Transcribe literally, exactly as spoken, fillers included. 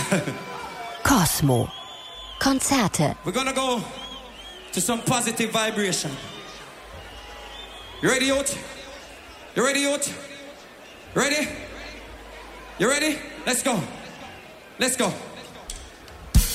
Cosmo. Konzerte. We're gonna go to some positive vibration. You ready, youth? You ready, youth? You ready? You ready? Let's go. Let's go.